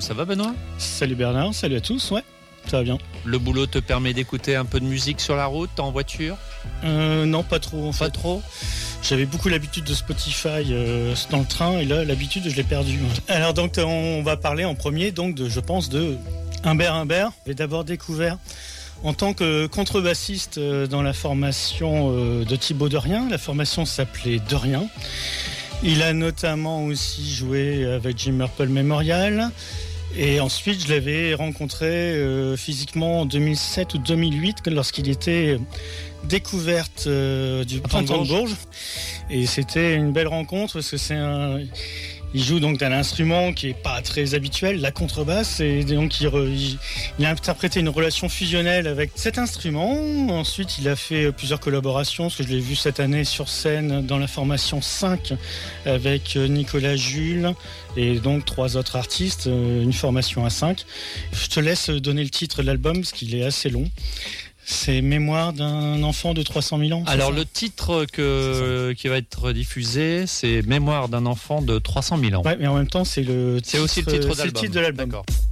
Ça va, Benoît ? Salut Bernard, salut à tous, ouais, ça va bien. Le boulot te permet d'écouter un peu de musique sur la route, en voiture ? Non, pas trop en fait. Pas trop ? J'avais beaucoup l'habitude de Spotify dans le train et là, l'habitude, je l'ai perdue. Alors donc, on va parler en premier, donc, je pense, de Humbert Humbert. J'ai d'abord découvert en tant que contrebassiste dans la formation de Thibaut Derrien. La formation s'appelait Derrien. Il a notamment aussi joué avec Jim Purple Memorial. Et ensuite, je l'avais rencontré physiquement en 2007 ou 2008 lorsqu'il était découverte du Printemps de Bourges. Et c'était une belle rencontre parce que il joue donc d'un instrument qui est pas très habituel, la contrebasse, et donc il a interprété une relation fusionnelle avec cet instrument. Ensuite, il a fait plusieurs collaborations, parce que je l'ai vu cette année sur scène dans la formation 5 avec Nicolas Jules et donc 3 autres artistes, une formation à 5. Je te laisse donner le titre de l'album parce qu'il est assez long. C'est Mémoire d'un enfant de 300 000 ans. Alors le titre qui va être diffusé, c'est Mémoire d'un enfant de 300 000 ans. Ouais, mais en même temps, c'est aussi le titre d'album. de l'album. D'accord.